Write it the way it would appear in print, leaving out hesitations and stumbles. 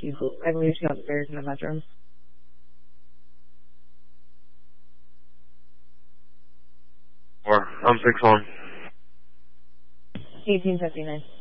I believe she's upstairs in the bedroom. 4. I'm 6-1. 1859.